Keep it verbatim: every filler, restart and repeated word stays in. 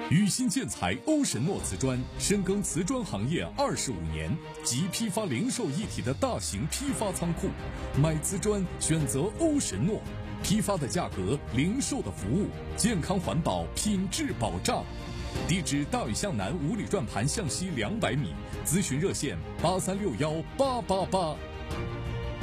宇新建材欧神诺瓷砖深耕瓷砖行业二十五年，集批发零售一体的大型批发仓库，买瓷砖选择欧神诺，批发的价格，零售的服务，健康环保，品质保障。地址：大禹向南五里转盘向西两百米，咨询热线：八三六幺八八八。